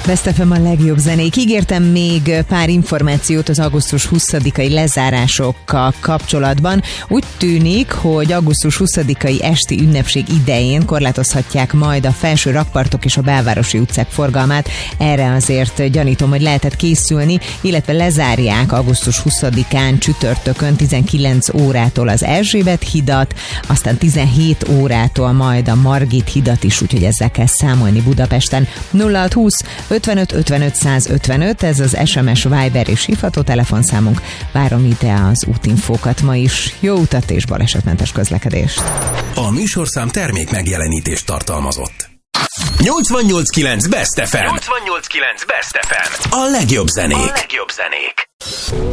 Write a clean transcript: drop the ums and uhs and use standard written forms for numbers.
Best FM a legjobb zenék. Ígértem még pár információt az augusztus 20-ai lezárásokkal kapcsolatban. Úgy tűnik, hogy augusztus 20-ai esti ünnepség idején korlátozhatják majd a felső rakpartok és a belvárosi utcák forgalmát. Erre azért gyanítom, hogy lehetett készülni, illetve lezárják augusztus 20-án csütörtökön 19 órától az Erzsébet hidat, aztán 17 órától majd a Margit hidat is, úgyhogy ezzel kell számolni Budapesten. 0620 55 55 155, ez az SMS, Viber és hívható telefonszámunk. Várom ide az útinfókat ma is. Jó utat és balesetmentes közlekedést. A műsorszám termék megjelenítést tartalmazott. 88.9 Best FM. 88.9 Best FM. A legjobb zenék.